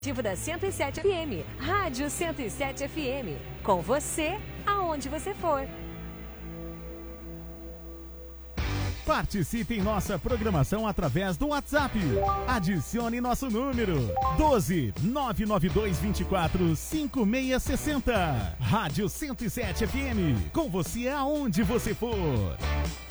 Da 107 FM, Rádio 107 FM, com você, aonde você for. Participe em nossa programação através do WhatsApp. Adicione nosso número 12 992 24 5660. Rádio 107 FM, com você aonde você for.